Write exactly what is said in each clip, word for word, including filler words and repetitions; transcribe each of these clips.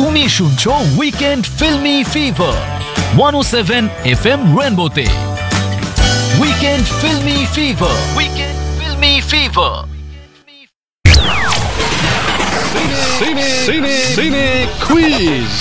তুমি শুনছো weekend filmi fever one ও seven F M রেনবোতে। Weekend filmi fever, weekend filmi fever. সিনে quiz.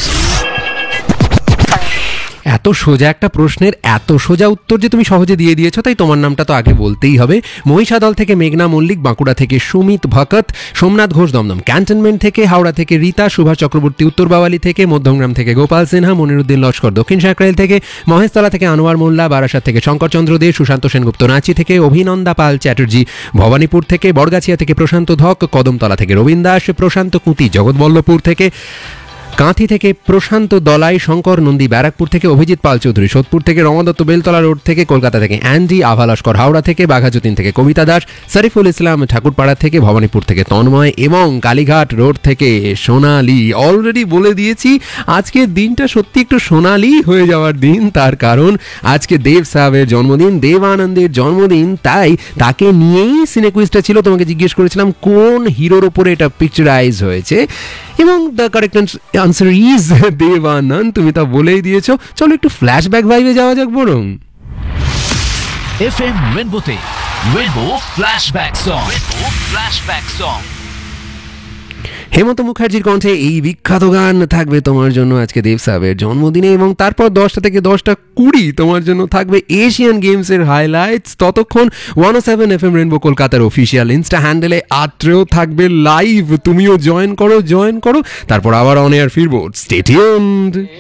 এত সোজা একটা প্রশ্নের এত সোজা উত্তর যে তুমি সহজে দিয়ে দিয়েছো, তাই তোমার নামটা তো আগে বলতেই হবে। মহিষাদল থেকে মেঘনা মল্লিক, বাঁকুড়া থেকে সুমিত ভকত, সোমনাথ ঘোষ দমদম ক্যান্টনমেন্ট থেকে, হাওড়া থেকে রীতা, সুভাষ চক্রবর্তী উত্তর বাওয়ালি থেকে, মধ্যমগ্রাম থেকে গোপাল সিনহা, মনিরুদ্দিন লস্কর দক্ষিণ সাঁকরাইল থেকে, মহেশতলা থেকে আনোয়ার মোল্লা, বারাসাত থেকে শঙ্করচন্দ্র দে, সুশান্ত সেনগুপ্ত রাঁচি থেকে, অভিনন্দা পাল চ্যাটার্জি ভবানীপুর থেকে, বড়গাছিয়া থেকে প্রশান্ত ধক, কদমতলা থেকে রবীন দাস, প্রশান্ত কুতি জগৎবল্লভপুর থেকে, কাঁথি থেকে প্রশান্ত দলাই, শঙ্কর নন্দী ব্যারাকপুর থেকে, অভিজিৎ পাল চৌধুরী সোদপুর থেকে, রমাদত্ত বেলতলা রোড থেকে, কলকাতা থেকে অ্যান্ডি, আভা লস্কর হাওড়া থেকে, বাঘাযতীন থেকে কবিতা দাস, শরীফুল ইসলাম ঠাকুরপাড়া থেকে, ভবানীপুর থেকে তন্ময় এবং কালীঘাট রোড থেকে সোনালি। অলরেডি বলে দিয়েছি আজকের দিনটা সত্যি একটু সোনালি হয়ে যাওয়ার দিন, তার কারণ আজকে দেব সাহেবের জন্মদিন, দেব আনন্দের জন্মদিন, তাই তাকে নিয়েই সিনেকুইজটা ছিল। তোমাকে জিজ্ঞেস করেছিলাম কোন হিরোর ওপরে এটা পিকচারাইজ হয়েছে, এবং দ্য কারেক্ট আনসার ইজ দেব আনন্দ। তুমি তা বলেই দিয়েছো। চলো একটু ফ্ল্যাশব্যাক ভাইবে যাওয়া যাক বরং। F M রেনবোতে rainbow flashback song, rainbow flashback song. হেমন্ত মুখার্জির কণ্ঠে এই বিখ্যাত গান থাকবে তোমার জন্য আজকে দেব সাহেবের জন্মদিনে, এবং তারপর দশটা থেকে দশটা কুড়ি তোমার জন্য থাকবে এশিয়ান গেমসের হাইলাইটস। ততক্ষণ ওয়ান ও সেভেন এফ এম রেনবো কলকাতার অফিসিয়াল ইনস্টা হ্যান্ডেলে আত্রেও থাকবে লাইভ। তুমিও জয়েন করো জয়েন করো তারপর আবার অন এয়ার ফিরবো। Stay tuned.